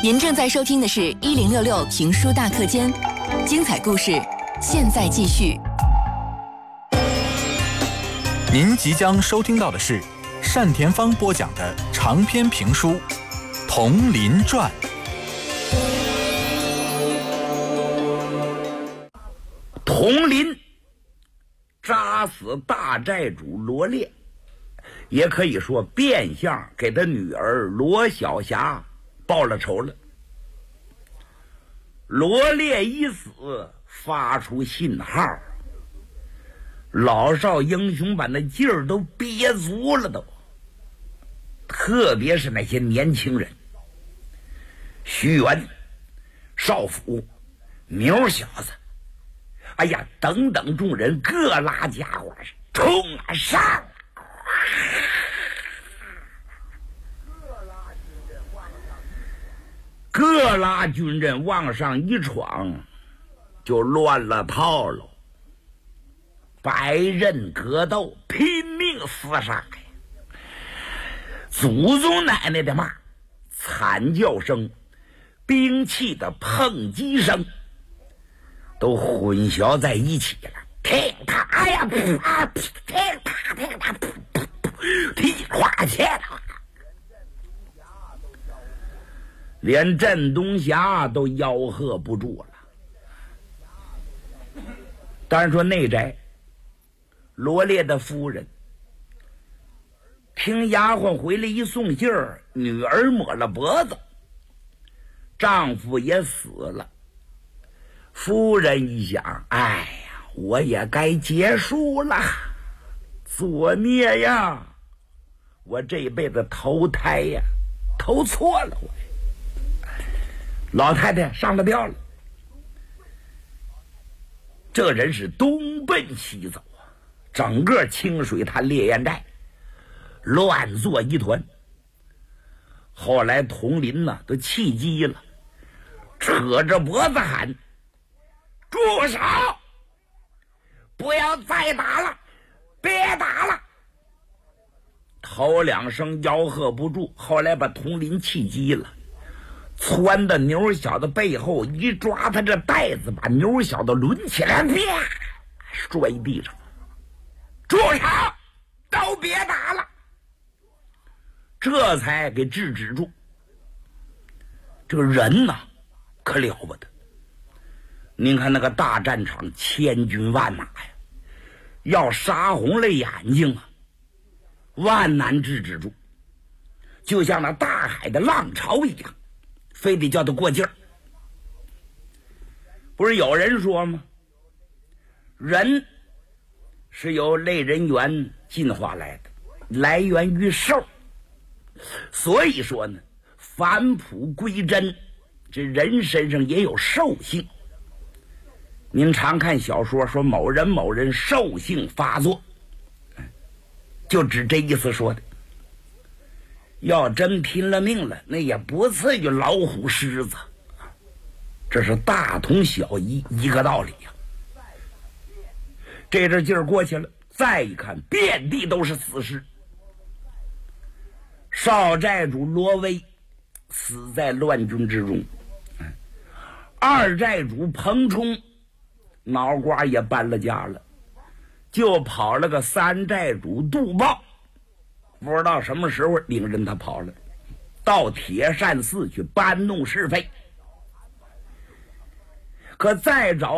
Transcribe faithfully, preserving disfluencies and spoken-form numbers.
您正在收听的是一零六六评书大课间，精彩故事现在继续。 您即将收听到的是单田芳播讲的长篇评书《铜林传》。 铜林扎死大寨主罗烈，也可以说变相给他女儿罗小霞报了仇了。罗烈一死，发出信号，老少英雄把那劲儿都憋足了都，特别是那些年轻人，徐元、少府、牛小子，哎呀，等等众人各拉家伙冲啊上啊！各拉军人往上一闯，就乱了套喽。百人格斗，拼命厮杀呀！祖宗奶奶的骂，惨叫声，兵器的碰击声，都混淆在一起了。听他，哎呀，噗啊，听他，听他，噗噗噗，噼哗切了。连镇东霞都吆喝不住了。当然说内宅罗烈的夫人听丫鬟回来一送信儿，女儿抹了脖子，丈夫也死了。夫人一想，哎呀，我也该结束了，作孽呀，我这辈子投胎呀，投错了我。老太太上了吊了，这人是东奔西走啊，整个清水潭烈焰寨乱作一团。后来佟林呢都气急了，扯着脖子喊：住手，不要再打了，别打了。头两声吆喝不住，后来把佟林气急了，窜到牛小的背后一抓他这带子，把牛小的抡起来，啪摔地上。住手，都别打了，这才给制止住。这个人呐可了不得，您看那个大战场千军万马呀，要杀红了眼睛啊，万难制止住，就像那大海的浪潮一样，非得叫他过劲儿。不是有人说吗？人是由类人猿进化来的，来源于兽，所以说呢，返璞归真，这人身上也有兽性。您常看小说说某人某人兽性发作，就指这意思说的。要真拼了命了，那也不次于老虎狮子，这是大同小异一个道理呀、啊。这阵劲儿过去了，再一看，遍地都是死尸。少寨主罗威死在乱军之中，二寨主彭冲脑瓜也搬了家了，就跑了个三寨主杜豹，不知道什么时候领着他跑了，到铁扇寺去搬弄是非。可再找